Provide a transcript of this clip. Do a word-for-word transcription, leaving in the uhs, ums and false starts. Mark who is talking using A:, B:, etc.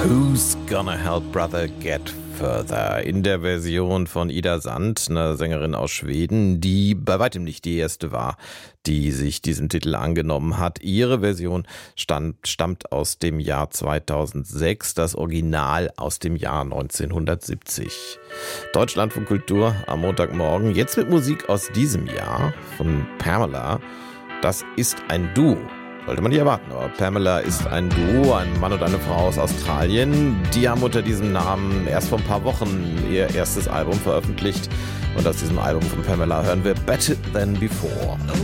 A: Who's Gonna Help Brother Get Further? In der Version von Ida Sand, einer Sängerin aus Schweden, die bei weitem nicht die erste war, die sich diesem Titel angenommen hat. Ihre Version stammt, stammt aus dem Jahr zweitausendsechs, das Original aus dem Jahr neunzehnhundertsiebzig. Deutschlandfunk Kultur am Montagmorgen, jetzt mit Musik aus diesem Jahr von Pamela. Das ist ein Duo. Sollte man nicht erwarten, aber Pamela ist ein Duo, ein Mann und eine Frau aus Australien. Die haben unter diesem Namen erst vor ein paar Wochen ihr erstes Album veröffentlicht. Und aus diesem Album von Pamela hören wir Better Than Before.